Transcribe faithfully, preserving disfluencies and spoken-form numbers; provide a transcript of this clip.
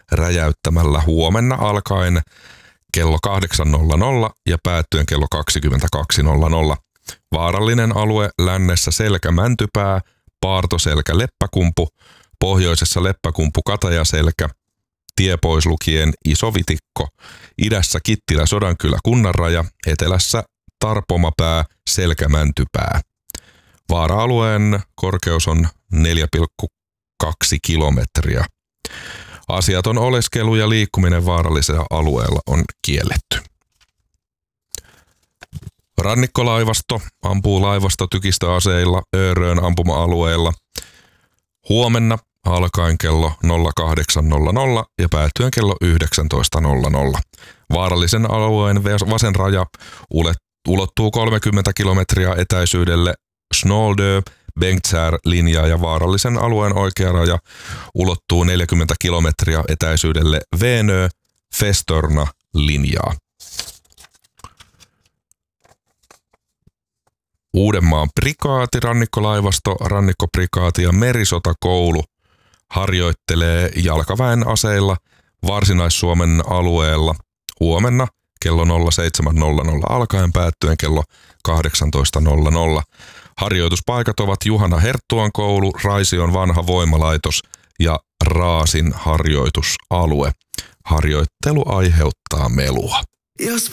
räjäyttämällä huomenna alkaen kello kahdeksan nolla nolla ja päättyen kello kaksikymmentäkaksi nolla nolla. Vaarallinen alue lännessä Selkä-Mäntypää, Paartoselkä-Leppäkumpu, pohjoisessa Leppäkumpu-Katajaselkä, tie pois lukien Iso-Vitikko, idässä Kittilä-Sodankylä kunnanraja, etelässä Tarpomapää, Selkä-Mäntypää. Vaara-alueen korkeus on neljä pilkku kaksi kilometriä. Asiaton oleskelu ja liikkuminen vaarallisella alueella on kielletty. Rannikkolaivasto ampuu laivasta tykistöaseilla Öörön ampuma-alueella huomenna alkaen kello nolla kahdeksan nolla nolla ja päättyen kello yhdeksäntoista nolla nolla. Vaarallisen alueen vasen raja ulottuu kolmekymmentä kilometriä etäisyydelle Snoldö, Bengtsär-linjaa ja vaarallisen alueen oikea raja ulottuu neljäkymmentä kilometriä etäisyydelle Venö, Festörna-linjaa. Uudenmaan prikaati, rannikkolaivasto, rannikkoprikaati ja merisotakoulu harjoittelee jalkaväen aseilla Varsinais-Suomen alueella huomenna kello nolla seitsemän nolla nolla alkaen päättyen kello kahdeksantoista nolla nolla. Harjoituspaikat ovat Juhana Herttuan koulu, Raision vanha voimalaitos ja Raasin harjoitusalue. Harjoittelu aiheuttaa melua. Jos